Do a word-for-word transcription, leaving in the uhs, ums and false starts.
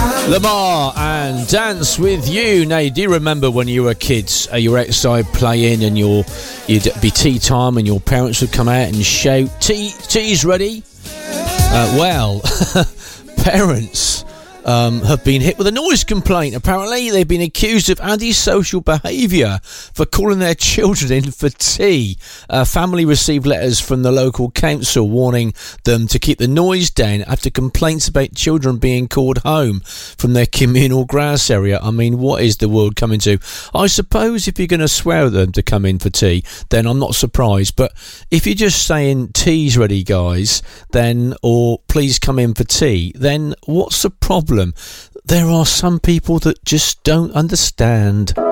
Lamar and Dance With You. Now, do you remember when you were kids, uh, you were outside playing and your, you'd be tea time and your parents would come out and shout, tea, tea's ready? Uh, well, parents um, have been hit with a noise complaint. Apparently, they've been accused of antisocial behaviour for calling their children in for tea. A family received letters from the local council warning them to keep the noise down after complaints about children being called home from their communal grass area. I mean, what is the world coming to? I suppose if you're going to swear at them to come in for tea, then I'm not surprised. But if you're just saying tea's ready, guys, then, or please come in for tea, then what's the problem? There are some people that just don't understand.